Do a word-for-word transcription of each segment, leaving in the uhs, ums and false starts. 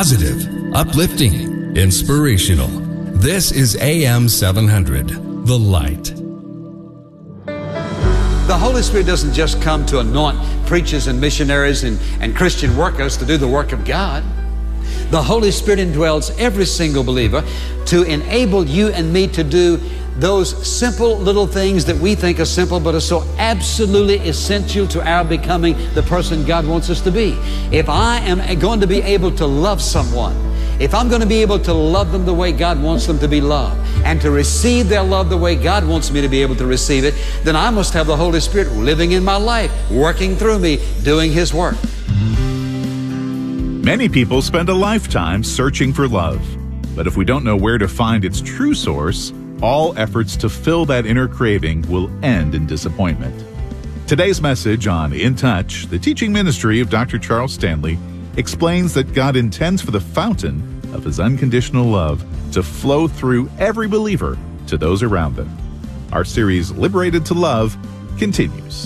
positive, uplifting, inspirational. This is A M seven hundred, The Light. The Holy Spirit doesn't just come to anoint preachers and missionaries and, and Christian workers to do the work of God. The Holy Spirit indwells every single believer to enable you and me to do those simple little things that we think are simple but are so absolutely essential to our becoming the person God wants us to be. If I am going to be able to love someone, if I'm going to be able to love them the way God wants them to be loved and to receive their love the way God wants me to be able to receive it, then I must have the Holy Spirit living in my life, working through me, doing His work. Many people spend a lifetime searching for love. But if we don't know where to find its true source, all efforts to fill that inner craving will end in disappointment. Today's message on In Touch, the teaching ministry of Doctor Charles Stanley, explains that God intends for the fountain of His unconditional love to flow through every believer to those around them. Our series, Liberated to Love, continues.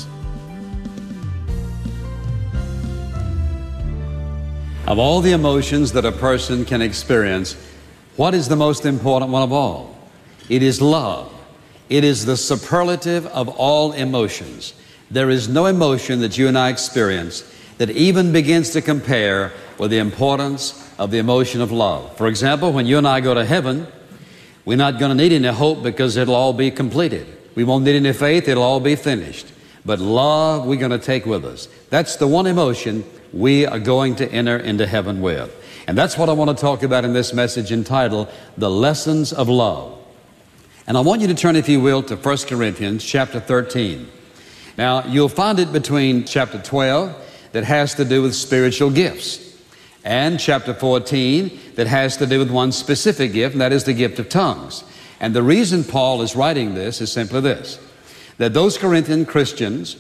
Of all the emotions that a person can experience, what is the most important one of all? It is love. It is the superlative of all emotions. There is no emotion that you and I experience that even begins to compare with the importance of the emotion of love. For example, when you and I go to heaven, we're not going to need any hope because it'll all be completed. We won't need any faith, it'll all be finished. But love we're going to take with us. That's the one emotion we are going to enter into heaven with. And that's what I want to talk about in this message entitled, The Lessons of Love. And I want you to turn, if you will, to First Corinthians chapter thirteen. Now, you'll find it between chapter twelve that has to do with spiritual gifts and chapter fourteen that has to do with one specific gift, and that is the gift of tongues. And the reason Paul is writing this is simply this, that those Corinthian Christians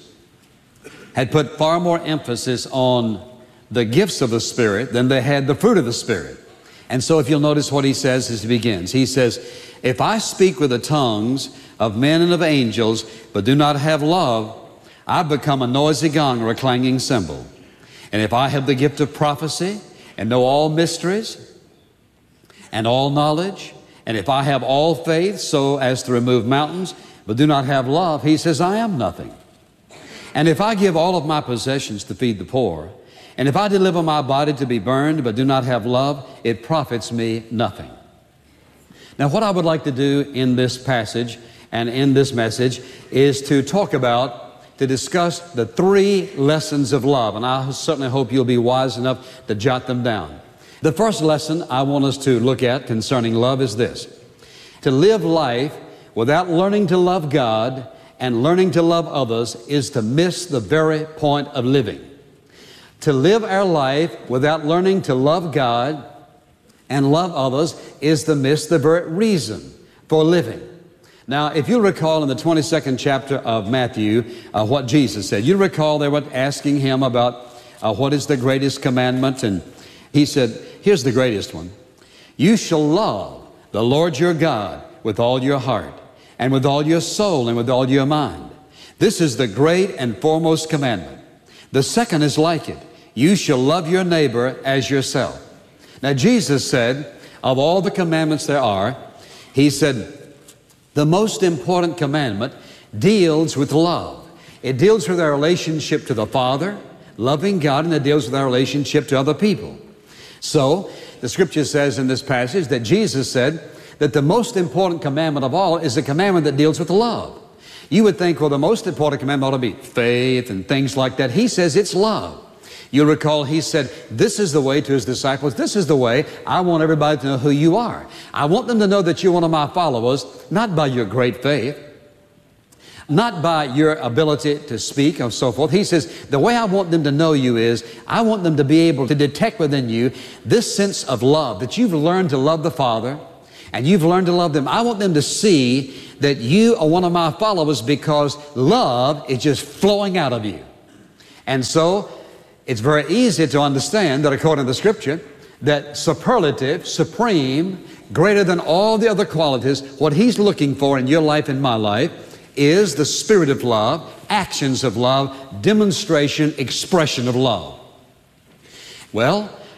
had put far more emphasis on the gifts of the Spirit than they had the fruit of the Spirit. And so if you'll notice what he says as he begins, he says, if I speak with the tongues of men and of angels, but do not have love, I become a noisy gong or a clanging cymbal. And if I have the gift of prophecy and know all mysteries and all knowledge, and if I have all faith so as to remove mountains, but do not have love, he says, I am nothing. And if I give all of my possessions to feed the poor, and if I deliver my body to be burned, but do not have love, it profits me nothing. Now, what I would like to do in this passage and in this message is to talk about, to discuss the three lessons of love. And I certainly hope you'll be wise enough to jot them down. The first lesson I want us to look at concerning love is this. To live life without learning to love God and learning to love others is to miss the very point of living. To live our life without learning to love God and love others is to miss the very reason for living. Now, if you recall in the twenty-second chapter of Matthew, uh, what Jesus said, you recall they were asking him about uh, what is the greatest commandment, and he said, here's the greatest one. You shall love the Lord your God with all your heart and with all your soul and with all your mind. This is the great and foremost commandment. The second is like it. You shall love your neighbor as yourself. Now, Jesus said, of all the commandments there are, he said, the most important commandment deals with love. It deals with our relationship to the Father, loving God, and it deals with our relationship to other people. So, the Scripture says in this passage that Jesus said that the most important commandment of all is the commandment that deals with love. You would think, well, the most important commandment ought to be faith and things like that. He says it's love. You'll recall he said, this is the way to his disciples. This is the way I want everybody to know who you are. I want them to know that you're one of my followers, not by your great faith, not by your ability to speak and so forth. He says, the way I want them to know you is, I want them to be able to detect within you this sense of love, that you've learned to love the Father and you've learned to love them. I want them to see that you are one of my followers because love is just flowing out of you. And so, it's very easy to understand that according to the Scripture, that superlative, supreme, greater than all the other qualities, what He's looking for in your life and my life is the spirit of love, actions of love, demonstration, expression of love. Well,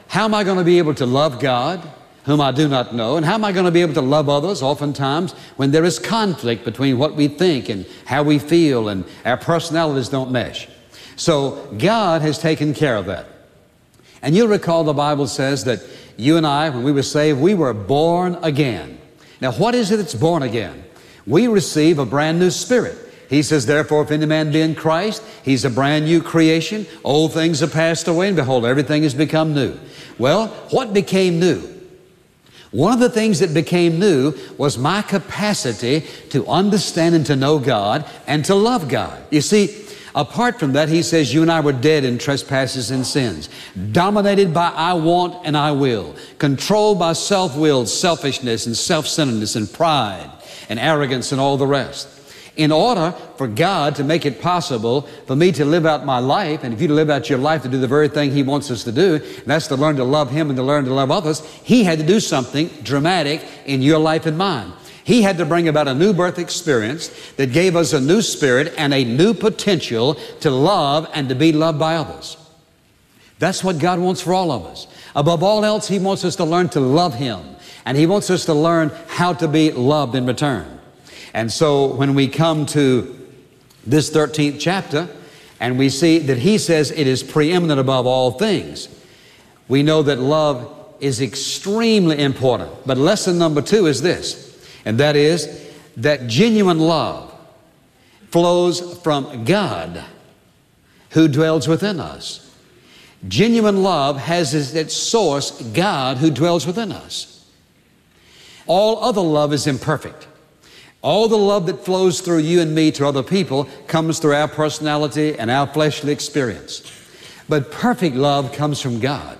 how am I going to be able to love God, whom I do not know? And how am I going to be able to love others oftentimes when there is conflict between what we think and how we feel and our personalities don't mesh? So God has taken care of that. And you'll recall the Bible says that you and I, when we were saved, we were born again. Now, what is it that's born again? We receive a brand new spirit. He says, therefore, if any man be in Christ, he's a brand new creation. Old things have passed away, and behold, everything has become new. Well, what became new? One of the things that became new was my capacity to understand and to know God and to love God. You see, apart from that, he says, you and I were dead in trespasses and sins, dominated by I want and I will, controlled by self-will, selfishness and self-centeredness and pride and arrogance and all the rest. In order for God to make it possible for me to live out my life, and if you to live out your life to do the very thing He wants us to do, and that's to learn to love Him and to learn to love others, He had to do something dramatic in your life and mine. He had to bring about a new birth experience that gave us a new spirit and a new potential to love and to be loved by others. That's what God wants for all of us. Above all else, He wants us to learn to love Him, and He wants us to learn how to be loved in return. And so when we come to this thirteenth chapter and we see that He says it is preeminent above all things, we know that love is extremely important. But lesson number two is this, and that is that genuine love flows from God who dwells within us. Genuine love has as its source God who dwells within us. All other love is imperfect. All the love that flows through you and me to other people comes through our personality and our fleshly experience. But perfect love comes from God.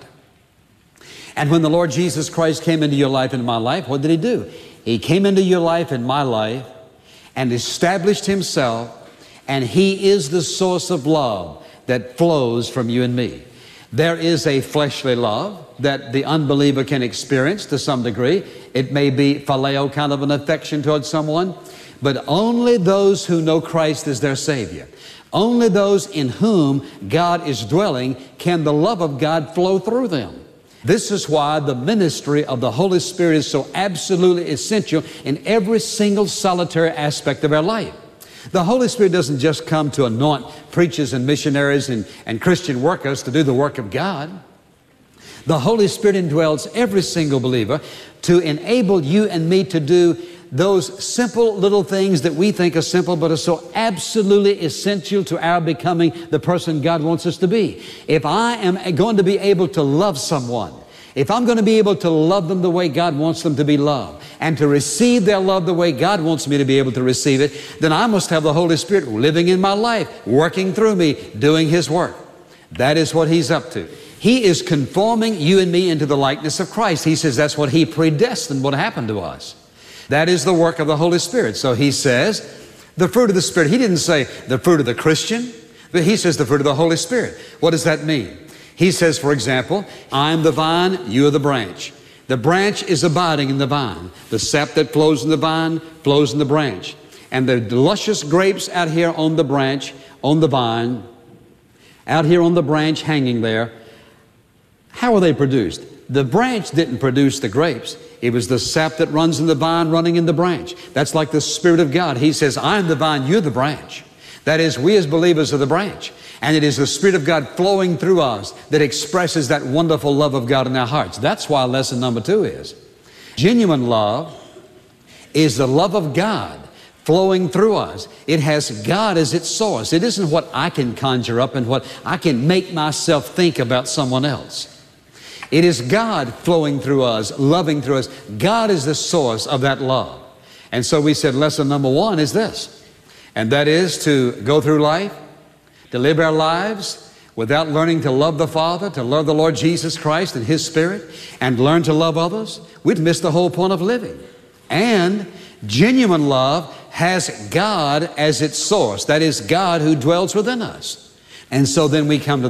And when the Lord Jesus Christ came into your life and my life, what did He do? He came into your life and my life and established Himself, and He is the source of love that flows from you and me. There is a fleshly love that the unbeliever can experience to some degree. It may be phileo, kind of an affection towards someone, but only those who know Christ as their Savior, only those in whom God is dwelling, can the love of God flow through them. This is why the ministry of the Holy Spirit is so absolutely essential in every single solitary aspect of our life. The Holy Spirit doesn't just come to anoint preachers and missionaries and, and Christian workers to do the work of God. The Holy Spirit indwells every single believer to enable you and me to do those simple little things that we think are simple but are so absolutely essential to our becoming the person God wants us to be. If I am going to be able to love someone, if I'm going to be able to love them the way God wants them to be loved, and to receive their love the way God wants me to be able to receive it, then I must have the Holy Spirit living in my life, working through me, doing His work. That is what He's up to. He is conforming you and me into the likeness of Christ. He says that's what He predestined would happen to us. That is the work of the Holy Spirit. So He says the fruit of the Spirit. He didn't say the fruit of the Christian, but He says the fruit of the Holy Spirit. What does that mean? He says, for example, I'm the vine, you are the branch. The branch is abiding in the vine. The sap that flows in the vine flows in the branch. And the luscious grapes out here on the branch, on the vine, out here on the branch hanging there, how are they produced? The branch didn't produce the grapes. It was the sap that runs in the vine running in the branch. That's like the Spirit of God. He says, I'm the vine, you're the branch. That is, we as believers are the branch. And it is the Spirit of God flowing through us that expresses that wonderful love of God in our hearts. That's why lesson number two is genuine love is the love of God flowing through us. It has God as its source. It isn't what I can conjure up and what I can make myself think about someone else. It is God flowing through us, loving through us. God is the source of that love. And so we said lesson number one is this, and that is to go through life, to live our lives without learning to love the Father, to love the Lord Jesus Christ and His Spirit, and learn to love others, we'd miss the whole point of living. And genuine love has God as its source. That is God who dwells within us. And so then we come to